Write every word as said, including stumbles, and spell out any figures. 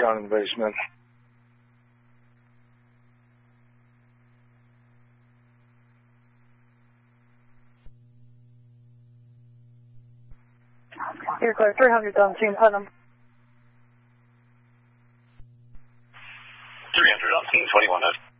down in the basement. You're clear, three hundred on Team Putnam. three hundred on Team twenty-one.